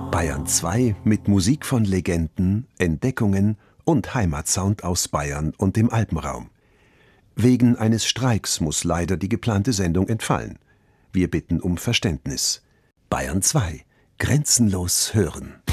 Bayern 2 mit Musik von Legenden, Entdeckungen und Heimatsound aus Bayern und dem Alpenraum. Wegen eines Streiks muss leider die geplante Sendung entfallen. Wir bitten um Verständnis. Bayern 2 – Grenzenlos hören.